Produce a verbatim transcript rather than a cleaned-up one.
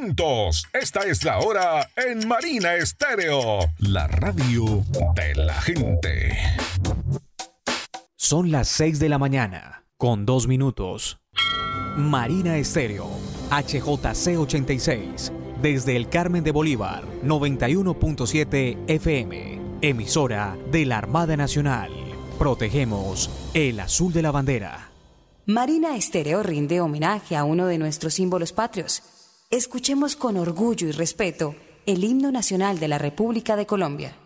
momentos. Esta es la hora en Marina Estéreo, la radio de la gente. Son las seis de la mañana, con dos minutos. Marina Estéreo, H J C ochenta y seis, desde el Carmen de Bolívar, noventa y uno punto siete F M, emisora de la Armada Nacional. Protegemos el azul de la bandera. Marina Estéreo rinde homenaje a uno de nuestros símbolos patrios. Escuchemos con orgullo y respeto el himno nacional de la República de Colombia.